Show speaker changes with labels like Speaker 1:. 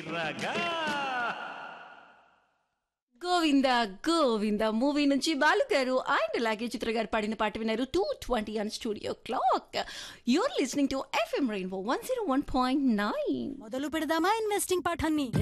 Speaker 1: చిరగా.
Speaker 2: Govinda Govinda movie నుంచి బాలు గారు and అలాగే చిత్ర గారు పాడిన పాట విన్నారు 2:20 on studio clock. You're listening to FM rainbow 101.9.
Speaker 3: మొదలు పెడదామా ఇన్వెస్టింగ్ పాఠాన్ని?